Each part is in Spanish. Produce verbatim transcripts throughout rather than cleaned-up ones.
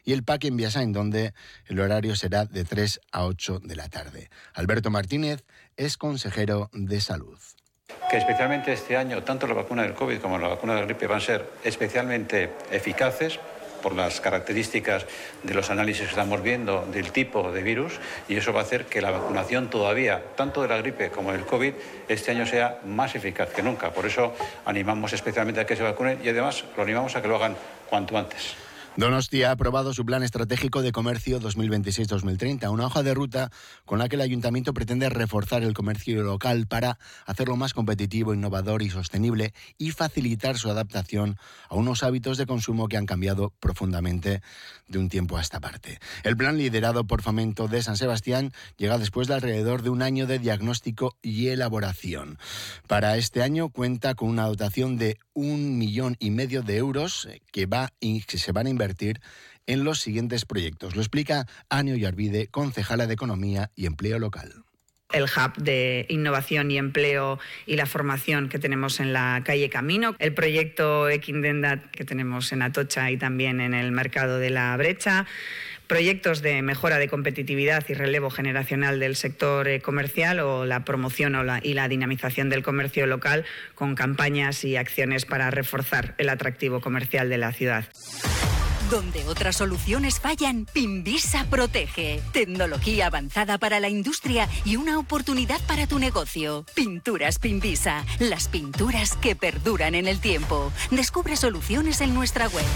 y el P A C en Biasain, donde el horario será de tres a ocho de la tarde. Alberto Martínez es consejero de Salud. Que especialmente este año, tanto la vacuna del COVID como la vacuna de la gripe van a ser especialmente eficaces por las características de los análisis que estamos viendo del tipo de virus, y eso va a hacer que la vacunación todavía, tanto de la gripe como del COVID, este año sea más eficaz que nunca. Por eso animamos especialmente a que se vacunen y además lo animamos a que lo hagan cuanto antes. Donostia ha aprobado su Plan Estratégico de Comercio dos mil veintiséis dos mil treinta, una hoja de ruta con la que el Ayuntamiento pretende reforzar el comercio local para hacerlo más competitivo, innovador y sostenible y facilitar su adaptación a unos hábitos de consumo que han cambiado profundamente de un tiempo a esta parte. El plan, liderado por Fomento de San Sebastián, llega después de alrededor de un año de diagnóstico y elaboración. Para este año cuenta con una dotación de un millón y medio de euros que, va y que se van a invertir en los siguientes proyectos. Lo explica Anio Yarvide, concejala de Economía y Empleo Local. El hub de innovación y empleo y la formación que tenemos en la calle Camino, el proyecto Ekindendat que tenemos en Atocha y también en el mercado de la Brecha, proyectos de mejora de competitividad y relevo generacional del sector comercial o la promoción o la, y la dinamización del comercio local con campañas y acciones para reforzar el atractivo comercial de la ciudad. Donde otras soluciones fallan, Pinvisa protege. Tecnología avanzada para la industria y una oportunidad para tu negocio. Pinturas Pinvisa, las pinturas que perduran en el tiempo. Descubre soluciones en nuestra web.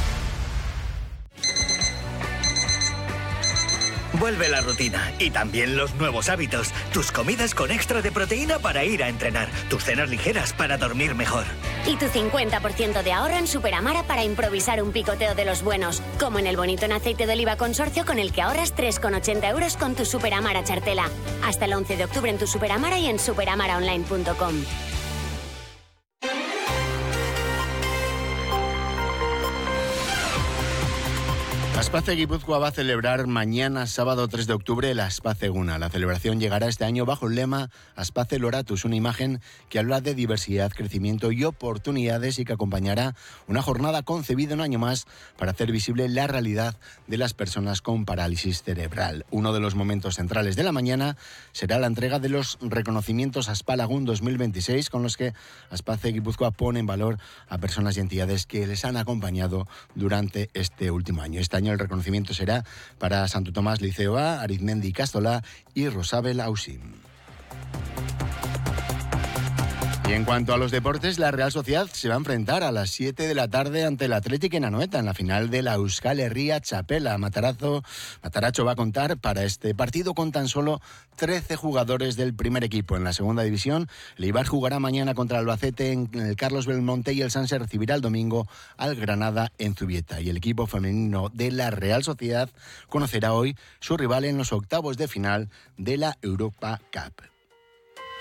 Vuelve la rutina y también los nuevos hábitos. Tus comidas con extra de proteína para ir a entrenar. Tus cenas ligeras para dormir mejor. Y tu cincuenta por ciento de ahorro en Superamara para improvisar un picoteo de los buenos. Como en el bonito en aceite de oliva consorcio con el que ahorras tres con ochenta euros con tu Superamara chartela. Hasta el once de octubre en tu Superamara y en superamara online punto com. Aspace Guipúzcoa va a celebrar mañana, sábado tres de octubre, la Aspace Eguna. La celebración llegará este año bajo el lema Aspace Loratus, una imagen que habla de diversidad, crecimiento y oportunidades y que acompañará una jornada concebida un año más para hacer visible la realidad de las personas con parálisis cerebral. Uno de los momentos centrales de la mañana será la entrega de los reconocimientos Aspalagun dos mil veintiséis, con los que Aspace Guipúzcoa pone en valor a personas y entidades que les han acompañado durante este último año. Este año el reconocimiento será para Santo Tomás Liceo A, Arizmendi Castola y Rosabel Ausim. Y en cuanto a los deportes, la Real Sociedad se va a enfrentar a las siete de la tarde ante el Athletic en Anoeta, en la final de la Euskal Herria Txapela. Matarazo, Mataracho va a contar para este partido con tan solo trece jugadores del primer equipo. En la segunda división, el Eibar jugará mañana contra el Albacete en el Carlos Belmonte y el Sanse recibirá el domingo al Granada en Zubieta. Y el equipo femenino de la Real Sociedad conocerá hoy su rival en los octavos de final de la Europa Cup.